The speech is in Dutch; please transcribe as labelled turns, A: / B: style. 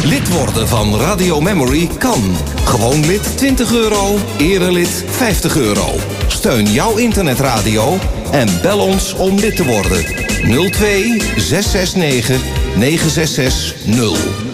A: Lid worden van Radio Memory kan. Gewoon lid €20, erelid €50. Steun jouw internetradio en bel ons om lid te worden. 02 669 9660.